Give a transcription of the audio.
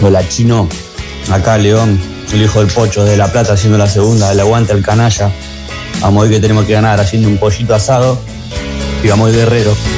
Hola Chino, acá León, el hijo del Pocho de La Plata haciendo la segunda, el aguante al canalla. Vamos hoy que tenemos que ganar haciendo un pollito asado y vamos guerrero.